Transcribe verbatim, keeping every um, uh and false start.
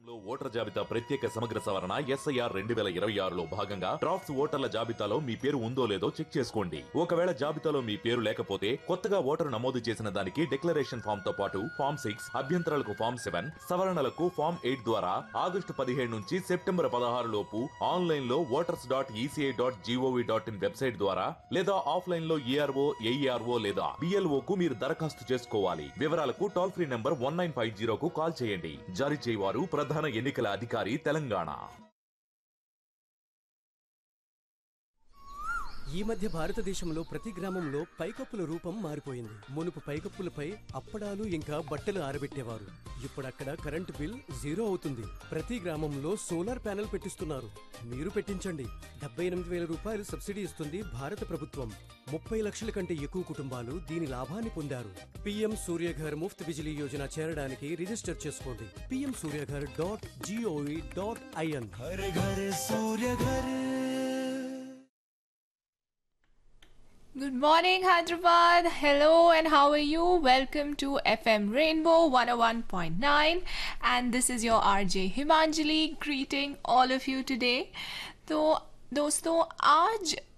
లో ఓటర్ జాబితా ప్రత్యేక సమగ్ర సవరణ ఎస్ఐఆర్ రెండు వేల ఇరవై ఆరులో భాగంగా డ్రాఫ్ట్స్ ఓటర్ల జాబితాలో మీ పేరు ఉందో లేదో చెక్ చేసుకోండి. ఒకవేళ జాబితాలో మీ పేరు లేకపోతే కొత్తగా ఓటరు నమోదు చేసిన దానికి డిక్లరేషన్ ఫామ్ తో పాటు ఫామ్ సిక్స్ అభ్యంతరాలకు ఫామ్ సెవెన్ సవరణలకు ఫామ్ ఎయిట్ ద్వారా ఆగస్టు పదిహేడు నుంచి సెప్టెంబర్ పదహారు లోపు ఆన్లైన్ లో voters dot ECI dot GOV dot in website ద్వారా లేదా ఆఫ్లైన్ లో ఏఆర్ఓ ఏఈఆర్ఓ లేదా బిఎల్ఓ కు మీరు దరఖాస్తు చేసుకోవాలి. వివరాలకు toll free number one nine five జీరోకు call చేయండి. జారీ చేయవారు ప్రధాన ఎన్నికల అధికారి తెలంగాణ. ఈ మధ్య భారతదేశంలో ప్రతి గ్రామంలో పైకప్పుల రూపం మారిపోయింది. మునుపు పైకప్పులపై అప్పడాలు ఇంకా బట్టలు ఆరబెట్టేవారు. ఇప్పుడు అక్కడ కరెంటు బిల్ జీరో అవుతుంది. ప్రతి గ్రామంలో సోలార్ ప్యానెల్ పెట్టిస్తున్నారు. మీరు పెట్టించండి. డెబ్బై ఎనిమిది వేల రూపాయలు సబ్సిడీ ఇస్తుంది భారత ప్రభుత్వం. ముప్పై లక్షల కంటే ఎక్కువ కుటుంబాలు దీని లాభాన్ని పొందారు. పీఎం సూర్యఘర్ ముఫ్త్ బిజిలీ యోజన చేరడానికి రిజిస్టర్ చేసుకోండి. PM Surya Ghar dot GOV dot IN. Har Ghar Surya Ghar. Good morning, Hyderabad. Hello, and how are you? Welcome to F M Rainbow one oh one point nine, and this is your R J Himanjali greeting all of you today. तो दोस्तों आज